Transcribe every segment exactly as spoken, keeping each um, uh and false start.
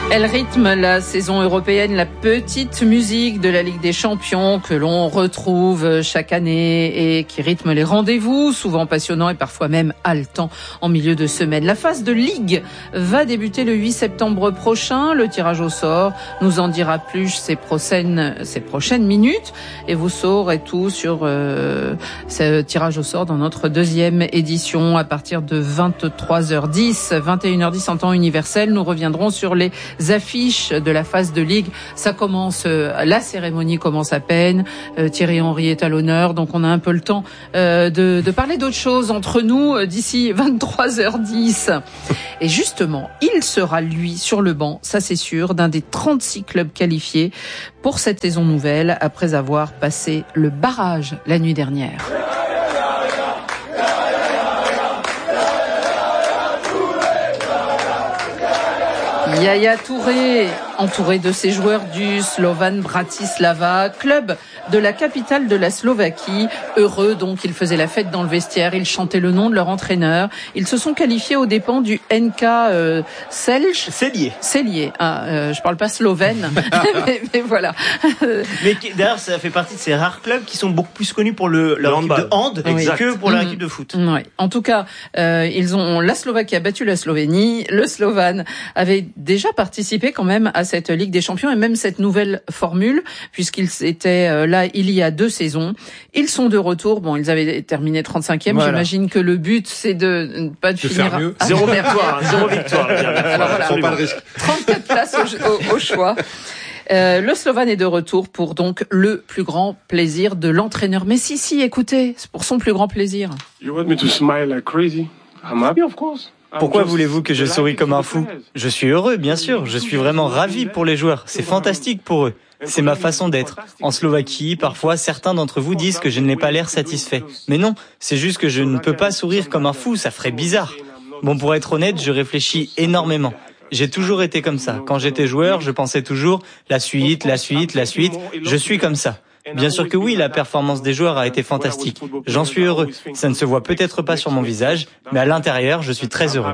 Elle rythme la saison européenne, la petite musique de la Ligue des Champions que l'on retrouve chaque année et qui rythme les rendez-vous, souvent passionnants et parfois même haletants en milieu de semaine. La phase de Ligue va débuter le huit septembre prochain. Le tirage au sort nous en dira plus ces prochaines, ces prochaines minutes et vous saurez tout sur euh, ce tirage au sort dans notre deuxième édition à partir de vingt-trois heures dix, vingt et une heures dix en temps universel. Nous reviendrons sur les affiches de la phase de Ligue. Ça commence, euh, la cérémonie commence à peine. Euh, Thierry Henry est à l'honneur, donc on a un peu le temps euh, de, de parler d'autres choses entre nous euh, d'ici vingt-trois heures dix. Et justement, il sera lui sur le banc, ça c'est sûr, d'un des trente-six clubs qualifiés pour cette saison nouvelle après avoir passé le barrage la nuit dernière. Yaya Touré, entouré de ses joueurs du Slovan Bratislava, club de la capitale de la Slovaquie. Heureux donc, ils faisaient la fête dans le vestiaire, ils chantaient le nom de leur entraîneur. Ils se sont qualifiés aux dépens du N K euh, Celje. Celje. Celje. Ah, euh, je parle pas slovène, mais, mais voilà. Mais d'ailleurs, ça fait partie de ces rares clubs qui sont beaucoup plus connus pour le leur équipe de hand oui. que pour leur équipe de foot. Oui. En tout cas, euh, ils ont la Slovaquie a battu la Slovénie. Le Slovan avait déjà participé quand même à cette Ligue des Champions et même cette nouvelle formule, puisqu'ils étaient là il y a deux saisons. Ils sont de retour. Bon, ils avaient terminé trente-cinquième. Voilà. J'imagine que le but, c'est de ne pas de, de finir faire mieux. À... Zéro victoire. Zéro victoire. Alors voilà, pas de risque. trente-quatre places au, au, au choix. Euh, le Slovan est de retour pour donc le plus grand plaisir de l'entraîneur. Mais si, si, écoutez, c'est pour son plus grand plaisir. You want me to smile like crazy? I'm happy, of course. Pourquoi voulez-vous que je sourie comme un fou ? Je suis heureux, bien sûr. Je suis vraiment ravi pour les joueurs. C'est fantastique pour eux. C'est ma façon d'être. En Slovaquie, parfois, certains d'entre vous disent que je n'ai pas l'air satisfait. Mais non, c'est juste que je ne peux pas sourire comme un fou, ça ferait bizarre. Bon, pour être honnête, je réfléchis énormément. J'ai toujours été comme ça. Quand j'étais joueur, je pensais toujours la suite, la suite, la suite. Je suis comme ça. Bien sûr que oui, la performance des joueurs a été fantastique. J'en suis heureux. Ça ne se voit peut-être pas sur mon visage, mais à l'intérieur, je suis très heureux.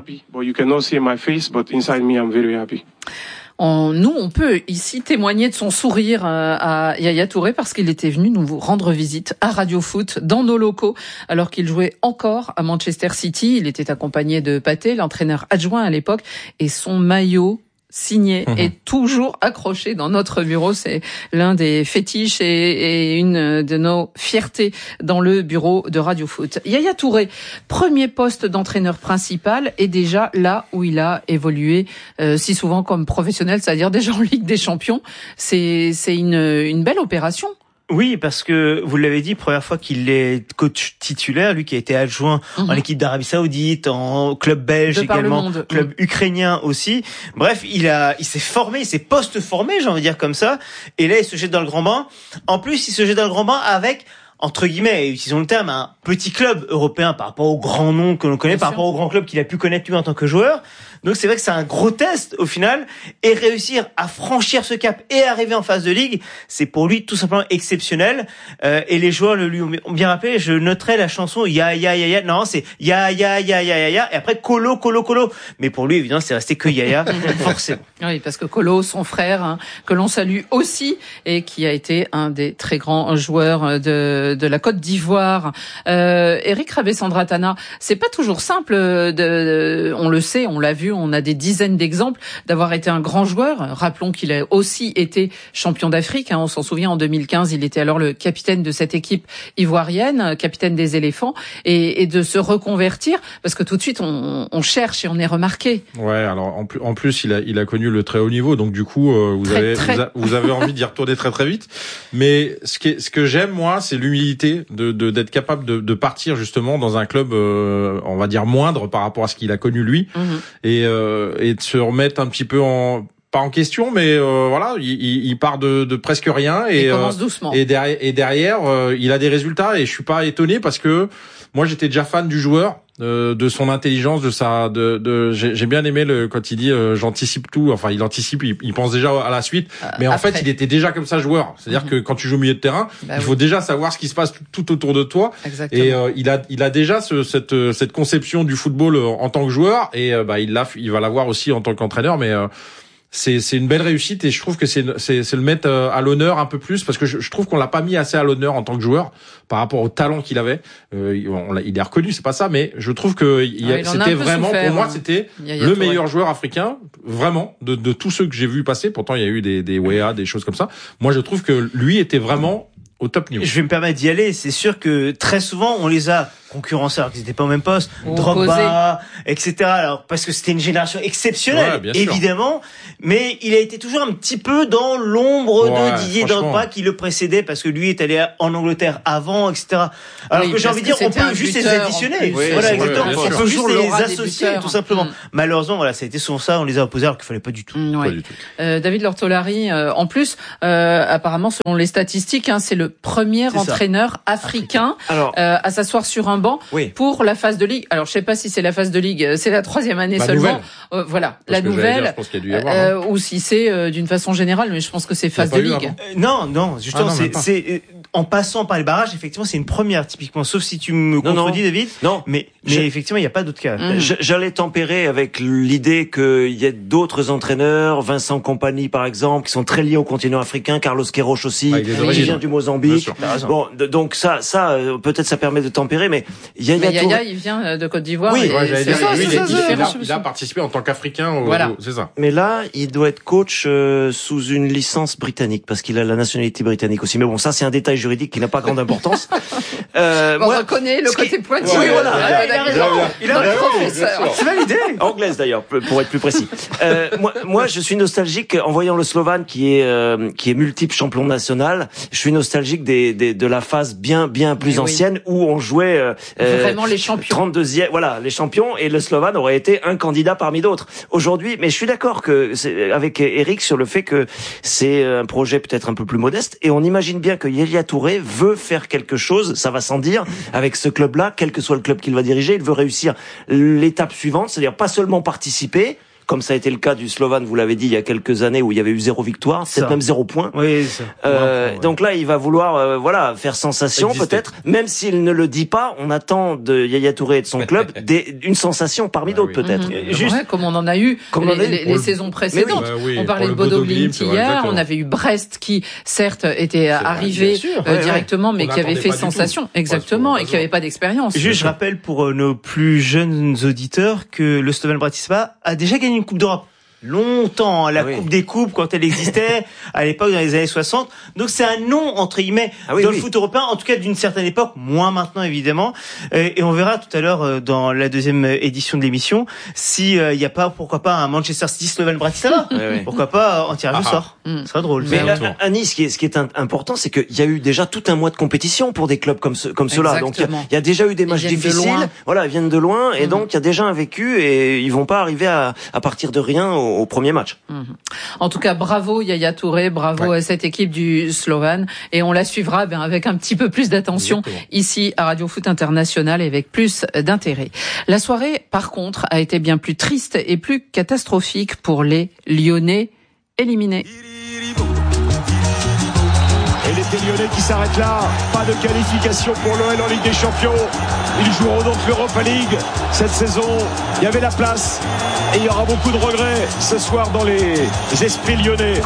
On, nous, on peut ici témoigner de son sourire à Yaya Touré parce qu'il était venu nous rendre visite à Radio Foot dans nos locaux alors qu'il jouait encore à Manchester City. Il était accompagné de Pathé, l'entraîneur adjoint à l'époque, et son maillot signé mmh. est toujours accroché dans notre bureau. C'est l'un des fétiches et, et une de nos fiertés dans le bureau de Radio Foot. Yaya Touré, premier poste d'entraîneur principal, est déjà là où il a évolué euh, si souvent comme professionnel, c'est-à-dire déjà en Ligue des Champions. C'est, c'est une, une belle opération. Oui, parce que vous l'avez dit, première fois qu'il est coach titulaire, lui qui a été adjoint mmh. en équipe d'Arabie Saoudite, en club belge également, club mmh. ukrainien aussi. Bref, il a, il s'est formé, il s'est post-formé, j'ai envie de dire comme ça. Et là, il se jette dans le grand bain. En plus, il se jette dans le grand bain avec, entre guillemets, utilisons le terme, un petit club européen par rapport aux grands noms que l'on connaît, Bien par sûr. rapport aux grands clubs qu'il a pu connaître lui en tant que joueur. Donc c'est vrai que c'est un gros test au final, et réussir à franchir ce cap et arriver en phase de Ligue, c'est pour lui tout simplement exceptionnel. Euh, et les joueurs le lui ont bien rappelé. Je noterai la chanson Ya Ya Ya Ya. Non, c'est Ya Ya Ya Ya Ya Ya. Et après Kolo Kolo Kolo. Mais pour lui évidemment c'est resté que Yaya forcément. Oui, parce que Kolo, son frère, hein, que l'on salue aussi et qui a été un des très grands joueurs de de la Côte d'Ivoire. Euh, Eric Rabessandratana, c'est pas toujours simple. De, de, on le sait, on l'a vu. On a des dizaines d'exemples d'avoir été un grand joueur. Rappelons qu'il a aussi été champion d'Afrique. Hein, on s'en souvient, en deux mille quinze, il était alors le capitaine de cette équipe ivoirienne, capitaine des éléphants, et, et de se reconvertir, parce que tout de suite, on, on cherche et on est remarqué. Ouais, alors en plus, en plus il, a, il a connu le très haut niveau, donc du coup, euh, vous, très, avez, très... Vous, a, vous avez envie d'y retourner très très vite. Mais ce, qui est, ce que j'aime, moi, c'est l'humilité de, de, d'être capable de, de partir justement dans un club, euh, on va dire, moindre par rapport à ce qu'il a connu lui. Mmh. Et, euh, et de se remettre un petit peu en, pas en question, mais euh, voilà, il, il part de, de presque rien et il commence doucement. Euh, et derrière, et derrière euh, il a des résultats et je suis pas étonné parce que moi j'étais déjà fan du joueur. De, de son intelligence, de sa, de, de j'ai, j'ai bien aimé le quand il dit euh, j'anticipe tout. Enfin, il anticipe, il, il pense déjà à la suite. Euh, mais en après. fait, il était déjà comme ça joueur. C'est-à-dire mm-hmm. que quand tu joues au milieu de terrain, bah il faut oui. déjà savoir ce qui se passe tout, tout autour de toi. Exactement. Et euh, il a, il a déjà ce, cette, cette conception du football en tant que joueur. Et euh, bah il l'a, il va l'avoir aussi en tant qu'entraîneur. Mais euh, c'est c'est une belle réussite et je trouve que c'est c'est c'est le mettre à l'honneur un peu plus parce que je, je trouve qu'on l'a pas mis assez à l'honneur en tant que joueur par rapport au talent qu'il avait. Euh, on l'a, il est reconnu, c'est pas ça, mais je trouve que il y a, ah, c'était vraiment souffert, pour moi, hein. C'était le meilleur joueur africain, vraiment de de tous ceux que j'ai vu passer. Pourtant, il y a eu des des W E A, des choses comme ça. Moi, je trouve que lui était vraiment au top niveau. Je vais me permettre d'y aller. C'est sûr que très souvent, on les a concurrencés alors qu'ils n'étaient pas au même poste. Drogba, et cetera. Alors, parce que c'était une génération exceptionnelle, ouais, évidemment. Mais il a été toujours un petit peu dans l'ombre ouais, de Didier Drogba qui le précédait parce que lui est allé en Angleterre avant, et cetera. Alors oui, que j'ai envie de dire, on peut juste les additionner. Oui, voilà, exactement. Ouais, on peut juste les associer, tout simplement. Mmh. Malheureusement, voilà, ça a été souvent ça. On les a opposés alors qu'il fallait pas du tout. Mmh, ouais. pas du tout. Euh, David Lortolari, euh, en plus, euh, apparemment, selon les statistiques, hein, c'est le premier c'est entraîneur ça. africain Alors, euh, à s'asseoir sur un banc oui. pour la phase de ligue. Alors je sais pas si c'est la phase de ligue, c'est la troisième année la seulement. Euh, voilà, Parce la nouvelle. Dire, je pense qu'il y a dû y avoir, euh, ou si c'est euh, d'une façon générale, mais je pense que c'est phase de ligue. Euh, non, non, justement, ah non, c'est, c'est en passant par les barrages, effectivement, c'est une première typiquement. Sauf si tu me non, contredis, non. David. Non, mais mais effectivement, il n'y a pas d'autre cas. Mmh. J'allais tempérer avec l'idée qu'il y a d'autres entraîneurs, Vincent Kompany par exemple, qui sont très liés au continent africain, Carlos Queiroz aussi, ah, qui vient du Mozambique. Bon, donc ça, ça, peut-être ça permet de tempérer, mais Yaya, mais Yaya il vient de Côte d'Ivoire. Oui, ouais, j'allais dire, lui, il, il, a, il a participé en tant qu'Africain. Au, voilà. Au, c'est ça. Mais là, il doit être coach euh, sous une licence britannique parce qu'il a la nationalité britannique aussi. Mais bon, ça, c'est un détail juridique qui n'a pas grande importance. euh, bon, moi, on reconnaît le côté pointu. Oui, voilà. Il a raison. Il a raison. C'est validé. Anglaise d'ailleurs, pour être plus précis. Euh, moi, moi, je suis nostalgique en voyant le Slovan qui est euh, qui est multiple champion national. Je suis nostalgique des, des de la phase bien bien plus oui, ancienne oui. où on jouait euh, vraiment les champions. trente-deuxième, voilà, les champions et le Slovan aurait été un candidat parmi d'autres. Aujourd'hui, mais je suis d'accord que c'est, avec Eric sur le fait que c'est un projet peut-être un peu plus modeste et on imagine bien que Yaya Touré veut faire quelque chose, ça va sans dire, avec ce club-là, quel que soit le club qu'il va diriger, il veut réussir l'étape suivante, c'est-à-dire pas seulement participer, comme ça a été le cas du Slovan, vous l'avez dit il y a quelques années où il y avait eu zéro victoire, peut-être même zéro point. Oui, ça. Euh, ouais, ouais. Donc là, il va vouloir, euh, voilà, faire sensation Exister. peut-être, même s'il ne le dit pas. On attend de Yaya Touré et de son club des, une sensation parmi ouais, d'autres oui. peut-être. Mmh. Juste ouais, comme on en a eu comme les, on a eu. les, les le... saisons précédentes. Oui. Bah oui, on parlait de Bodo Glimt hier, on avait eu Brest qui certes était arrivé euh, ouais, directement, ouais. mais on qui avait fait sensation, exactement, et qui avait pas d'expérience. Juste, je rappelle pour nos plus jeunes auditeurs que le Slovan Bratislava a déjà gagné une Coupe d'Europe. Longtemps, la ah oui. Coupe des Coupes quand elle existait à l'époque dans les années soixante. Donc c'est un nom entre guillemets ah oui, dans oui. le foot européen, en tout cas d'une certaine époque, moins maintenant évidemment. Et on verra tout à l'heure dans la deuxième édition de l'émission si il euh, y a pas pourquoi pas un Manchester City Slovan Bratislava. oui, oui. Pourquoi pas en tirage au sort. Mm. Ce sera drôle. Mais à, à Nice, ce qui est, ce qui est important, c'est qu'il y a eu déjà tout un mois de compétition pour des clubs comme ce, comme ceux-là. Donc il y, y a déjà eu des matchs difficiles. Voilà, ils viennent de loin et mm. donc il y a déjà un vécu et ils vont pas arriver à, à partir de rien au, au premier match. Mmh. En tout cas, bravo Yaya Touré, bravo ouais. à cette équipe du Slovan et on la suivra bien avec un petit peu plus d'attention Exactement. ici à Radio Foot International et avec plus d'intérêt. La soirée, par contre, a été bien plus triste et plus catastrophique pour les Lyonnais éliminés. Et les Lyonnais qui s'arrêtent là, pas de qualification pour l'O L en Ligue des Champions. Ils joueront donc l'Europa League cette saison. Il y avait la place et il y aura beaucoup de regrets ce soir dans les esprits lyonnais.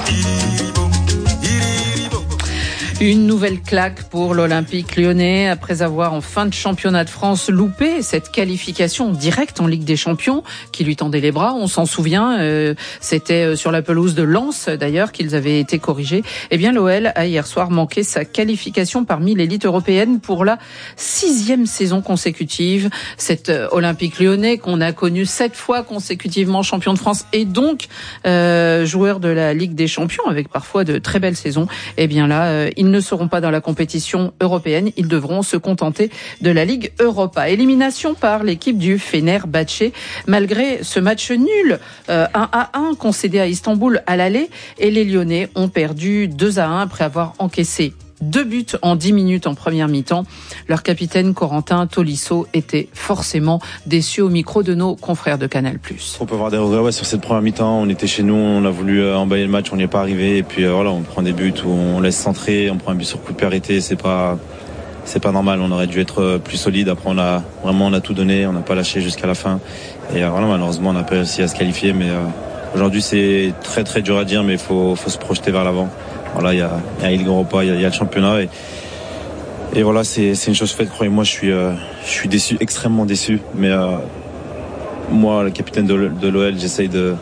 Une nouvelle claque pour l'Olympique lyonnais après avoir en fin de championnat de France loupé cette qualification directe en Ligue des Champions qui lui tendait les bras. On s'en souvient, euh, c'était sur la pelouse de Lens d'ailleurs qu'ils avaient été corrigés. Eh bien l'O L a hier soir manqué sa qualification parmi l'élite européenne pour la sixième saison consécutive. Cet Olympique lyonnais qu'on a connu sept fois consécutivement champion de France et donc euh, joueur de la Ligue des Champions avec parfois de très belles saisons. Eh bien là, euh, il ne seront pas dans la compétition européenne. Ils devront se contenter de la Ligue Europa. Élimination par l'équipe du Fenerbahçe. Malgré ce match nul, euh, un à un concédé à Istanbul à l'aller, et les Lyonnais ont perdu deux à un après avoir encaissé deux buts en dix minutes en première mi-temps. Leur capitaine Corentin Tolisso était forcément déçu au micro de nos confrères de Canal plus. On peut avoir des regrets ouais, sur cette première mi-temps. On était chez nous, on a voulu euh, emballer le match, on n'y est pas arrivé. Et puis euh, voilà, on prend des buts où on laisse centrer, on prend un but sur coup de pied arrêté. C'est pas, c'est pas normal. On aurait dû être plus solide. Après, on a vraiment on a tout donné, on n'a pas lâché jusqu'à la fin. Et euh, voilà, malheureusement, on n'a pas réussi à se qualifier, mais euh, aujourd'hui c'est très très dur à dire, mais il faut, faut se projeter vers l'avant. Voilà, il y a, il y a Ligue Europa, il y a, il y a le championnat et, et voilà, c'est, c'est une chose faite. Croyez-moi, je suis, euh, je suis déçu, extrêmement déçu. Mais euh, moi, le capitaine de, de l'O L, j'essaye de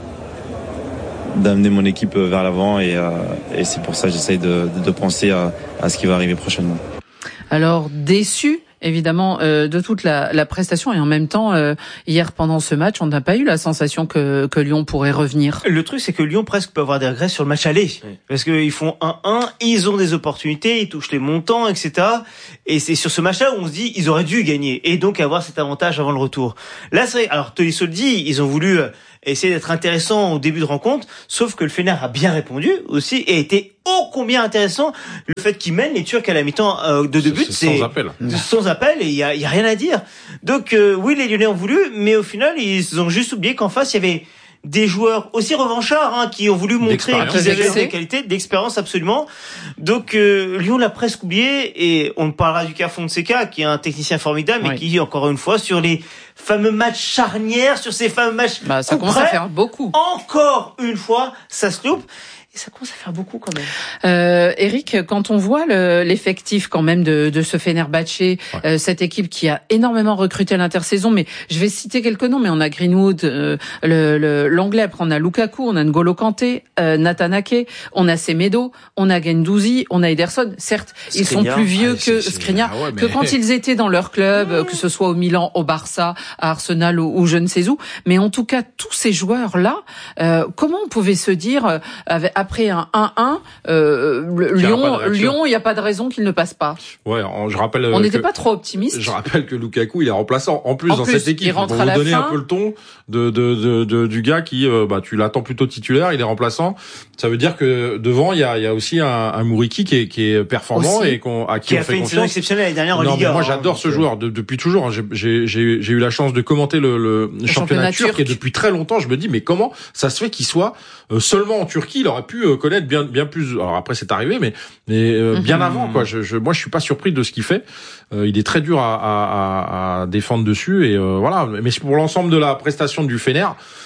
d'amener mon équipe vers l'avant et, euh, et c'est pour ça que j'essaye de, de, de penser à, à ce qui va arriver prochainement. Alors, déçu évidemment euh, de toute la, la prestation et en même temps euh, hier pendant ce match on n'a pas eu la sensation que, que Lyon pourrait revenir. Le truc c'est que Lyon presque peut avoir des regrets sur le match aller oui. Parce qu'ils font un un, ils ont des opportunités, ils touchent les montants, et cetera. Et c'est sur ce match-là où on se dit ils auraient dû gagner et donc avoir cet avantage avant le retour. Là c'est alors Tolisso le dit, ils ont voulu essayer d'être intéressants au début de rencontre, sauf que le Fener a bien répondu aussi et a été ô combien intéressant. Le fait qu'ils mènent les Turcs à la mi-temps euh, de deux buts, c'est, c'est sans appel. Sans appel et il y a, y a rien à dire. Donc euh, oui, les Lyonnais ont voulu, mais au final ils ont juste oublié qu'en face il y avait des joueurs aussi revanchards hein, qui ont voulu montrer qu'ils avaient des qualités, d'expérience absolument. Donc euh, Lyon l'a presque oublié et on parlera du cas Fonseca qui est un technicien formidable mais oui. qui encore une fois sur les fameux matchs charnières, sur ces fameux matchs bah, ça commence à faire beaucoup. Encore une fois, ça se loupe. Et ça commence à faire beaucoup quand même. Euh, Eric, quand on voit le, l'effectif quand même de, de ce Fenerbahçe, ouais. euh, cette équipe qui a énormément recruté à l'intersaison, mais je vais citer quelques noms, mais on a Greenwood, euh, le, le, l'anglais, après on a Lukaku, on a N'Golo Kanté, euh, Nathan Ake, on a Semedo, on a Guendouzi, on a Ederson. Certes, Skriniar, ils sont plus vieux ah, que Skriniar, ah ouais, mais... que quand ils étaient dans leur club, mmh. que ce soit au Milan, au Barça, à Arsenal ou, ou je ne sais où. Mais en tout cas, tous ces joueurs-là, euh, comment on pouvait se dire, euh, avec, après un un un, euh, Lyon, Lyon, il n'y a pas de raison qu'il ne passe pas. Ouais, je rappelle. On n'était pas trop optimiste. Je rappelle que Lukaku, il est remplaçant en plus en dans plus, cette équipe. Il rentre pour à vous la donner fin. un peu le ton de, de, de, de du gars qui, euh, bah, tu l'attends plutôt titulaire, il est remplaçant. Ça veut dire que devant, il y a, il y a aussi un, un Mouriki qui est, qui est performant aussi. Et qu'on, à qui, qui on a fait, fait une confiance. saison exceptionnelle l'année dernière en non, Liga. Moi, j'adore hein, ce joueur de, depuis toujours. J'ai, j'ai, j'ai, j'ai eu la chance de commenter le, le, le championnat, championnat turc, turc et depuis très longtemps, je me dis mais comment ça se fait qu'il soit euh, seulement en Turquie? Il aurait pu euh, connaître bien, bien plus. Alors après, c'est arrivé, mais, mais euh, bien mmh. avant quoi. Je, je, moi, je suis pas surpris de ce qu'il fait. Euh, il est très dur à, à, à, à défendre dessus et euh, voilà. Mais pour l'ensemble de la prestation du Fener.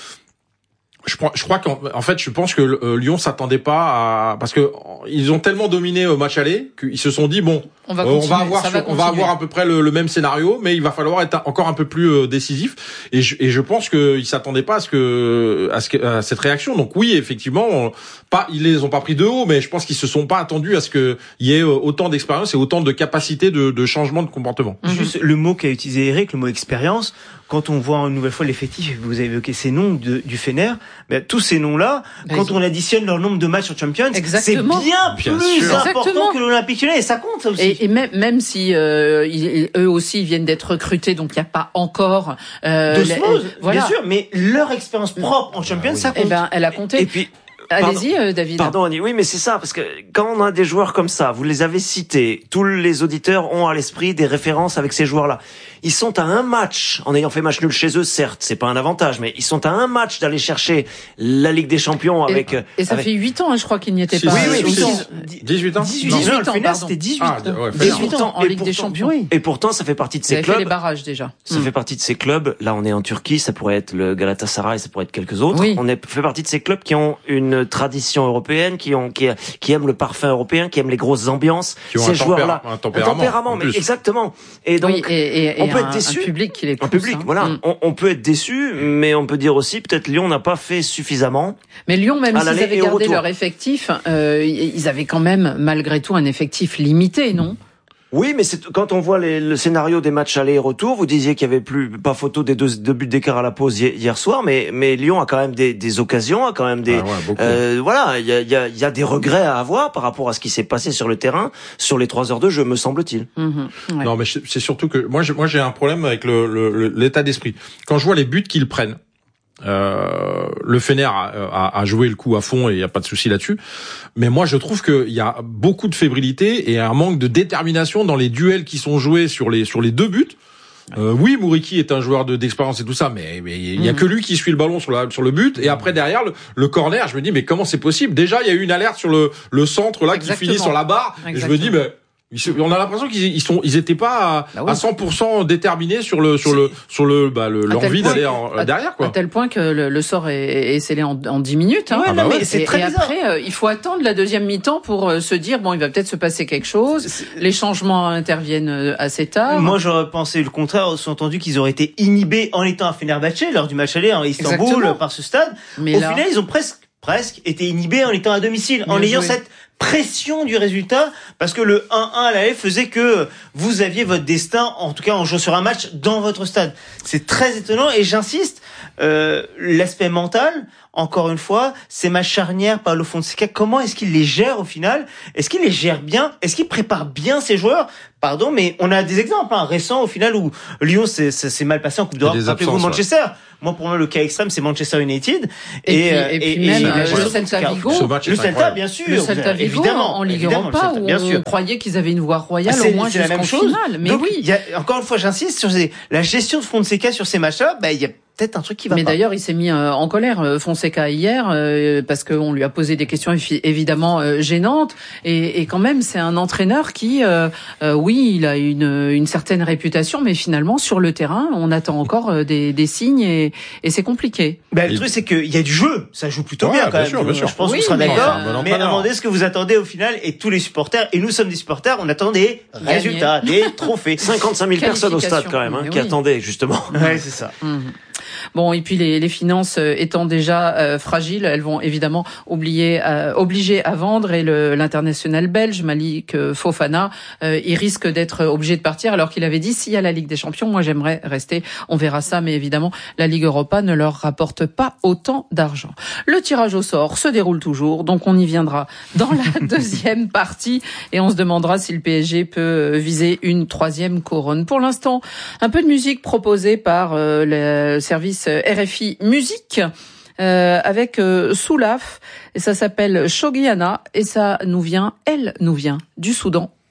Je, je crois qu'en en fait, je pense que euh, Lyon s'attendait pas à parce que ils ont tellement dominé au match aller qu'ils se sont dit bon, on va, euh, on va avoir, va on va avoir à peu près le, le même scénario, mais il va falloir être encore un peu plus euh, décisif. Et je, et je pense qu'ils s'attendaient pas à ce que à, ce que, à cette réaction. Donc oui, effectivement, on, pas ils les ont pas pris de haut, mais je pense qu'ils se sont pas attendus à ce que il y ait autant d'expérience et autant de capacité de, de changement de comportement. Mm-hmm. Juste le mot qu'a utilisé Eric, le mot expérience. Quand on voit une nouvelle fois l'effectif, vous avez évoqué ces noms de, du Fener, ben, tous ces noms-là, ben, quand on additionne leur nombre de matchs en Champions, exactement. c'est bien, bien plus sûr. important Exactement. que l'Olympique Lyonnais, et ça compte ça aussi. Et, et même, même si euh, ils, eux aussi viennent d'être recrutés, donc il n'y a pas encore... Euh, d'osmose, voilà. Bien sûr, mais leur expérience propre en Champions, ah, oui. ça compte. Eh ben, elle a compté. Et puis, Allez-y, euh, David. Pardon, Annie. Oui, mais c'est ça, parce que quand on a des joueurs comme ça, vous les avez cités, tous les auditeurs ont à l'esprit des références avec ces joueurs-là. Ils sont à un match, en ayant fait match nul chez eux, certes, c'est pas un avantage, mais ils sont à un match d'aller chercher la Ligue des Champions avec... Et, et ça avec... fait huit ans, hein, je crois qu'ils n'y étaient si, pas. Oui, oui, dix-huit ans. dix-huit ans dix-huit ans, pardon. C'était dix-huit ah, ans. Ouais, dix-huit ans en Ligue pourtant, des Champions. Oui. Et pourtant, ça fait partie de ces Ils clubs. fait les barrages, déjà. Ça mm. fait partie de ces clubs. Là, on est en Turquie, ça pourrait être le Galatasaray, ça pourrait être quelques autres. Oui. On est, fait partie de ces clubs qui ont une tradition européenne, qui ont, qui, qui aiment le parfum européen, qui aiment les grosses ambiances. Qui ont ces un joueurs-là. Un tempérament. Un tempérament, mais exactement. Et donc, oui, et, et, on et peut un, être déçu. Un public qui les pousse, un public, hein. voilà. Mm. On, on peut être déçu, mais on peut dire aussi, peut-être Lyon n'a pas fait suffisamment. Mais Lyon, même s'ils avaient gardé leur effectif, euh, ils avaient quand même, malgré tout, un effectif limité, non? Oui, mais c'est, quand on voit les, le scénario des matchs aller et retour, vous disiez qu'il y avait plus, pas photo des deux, deux buts d'écart à la pause hier, hier soir, mais, mais Lyon a quand même des, des occasions, a quand même des, ah ouais, euh, voilà, il y a, il y a, il y a des regrets à avoir par rapport à ce qui s'est passé sur le terrain, sur les trois heures de jeu, me semble-t-il. Mmh, ouais. Non, mais c'est surtout que, moi, j'ai, moi, j'ai un problème avec le, le, l'état d'esprit. Quand je vois les buts qu'ils prennent, Euh, le Fener a, a, a joué le coup à fond et il y a pas de souci là-dessus. Mais moi, je trouve qu'il y a beaucoup de fébrilité et un manque de détermination dans les duels qui sont joués sur les sur les deux buts. Euh, oui, Mouriki est un joueur de, d'expérience et tout ça, mais mais il y a mmh. que lui qui suit le ballon sur la sur le but. Et après derrière le, le corner, je me dis mais comment c'est possible? Déjà, il y a eu une alerte sur le le centre là Exactement. qui finit sur la barre. Exactement. Et je me dis mais On a l'impression qu'ils ils sont, ils étaient pas à, bah oui. à cent pour cent déterminés sur le, sur c'est... le, sur le, bah, le, l'envie d'aller en, à, derrière, quoi. À tel point que le, le sort est, est scellé en, en dix minutes, hein. Ouais, ah non, bah mais ouais. c'est et, très et bizarre. après, euh, il faut attendre la deuxième mi-temps pour euh, se dire, bon, il va peut-être se passer quelque chose. C'est... Les changements interviennent euh, assez tard. Moi, j'aurais pensé le contraire, sous-entendu qu'ils auraient été inhibés en étant à Fenerbahçe lors du match aller en Istanbul. Exactement. Par ce stade. Mais Au là... final, ils ont presque, presque été inhibés en étant à domicile, Bien en ayant joué. cette pression du résultat, parce que le un un à l'aller faisait que vous aviez votre destin, en tout cas en jouant sur un match dans votre stade. C'est très étonnant et j'insiste, euh, l'aspect mental, encore une fois, ces matchs charnières, Paulo Fonseca, comment est-ce qu'il les gère au final? Est-ce qu'il les gère bien? Est-ce qu'il prépare bien ses joueurs? Pardon, mais on a des exemples hein, récents au final où Lyon s'est, s'est mal passé en Coupe d'Europe. Rappelez-vous Manchester. Ouais. Moi, pour moi, le cas extrême, c'est Manchester United. Et, et, puis, et, puis et, même et, le Celta Vigo. Le Celta, bien sûr. Le Celta Vigo, évidemment, en Ligue Europa, où on croyait qu'ils avaient une voie royale c'est, au moins jusqu'en finale. Mais Donc, oui. Il y a, encore une fois, j'insiste sur ces, la gestion de Fonseca sur ces matchs-là. Ben, il y a peut-être un truc qui va mais pas. Mais d'ailleurs, il s'est mis euh, en colère, euh, Fonseca, hier, euh, parce qu'on lui a posé des questions évidemment euh, gênantes. Et, et quand même, c'est un entraîneur qui, euh, euh, oui, il a une, une certaine réputation, mais finalement, sur le terrain, on attend encore euh, des, des signes et, et c'est compliqué. Ben, le truc, c'est qu'il y a du jeu. Ça joue plutôt ouais, bien, quand bien même. Sûr, bien sûr. Je pense oui, qu'on sera mais d'accord. Euh, mais demandez ce que vous attendez au final, et tous les supporters, et nous sommes des supporters, on attend des Gagner. résultats, des trophées. cinquante-cinq mille personnes au stade, quand même, hein, qui oui. attendaient, justement. Ouais, c'est ça. Mmh. Bon, et puis les, les finances étant déjà euh, fragiles, elles vont évidemment oublier, euh, obliger à vendre. Et le, l'international belge Malik Fofana, euh, il risque d'être obligé de partir, alors qu'il avait dit s'il y a la Ligue des Champions, moi j'aimerais rester. On verra ça, mais évidemment la Ligue Europa ne leur rapporte pas autant d'argent. Le tirage au sort se déroule toujours, donc on y viendra dans la deuxième partie et on se demandera si le P S G peut viser une troisième couronne. Pour l'instant, un peu de musique proposée par euh, le service R F I Musique euh, avec euh, Soulaf, et ça s'appelle Shogiana et ça nous vient, elle nous vient du Soudan.